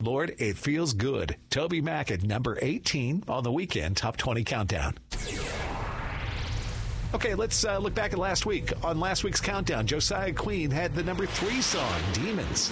Lord, it feels good. Toby Mac at number 18 on the weekend Top 20 Countdown. Okay, let's look back at last week. On last week's countdown, Josiah Queen had the number 3 song, Demons.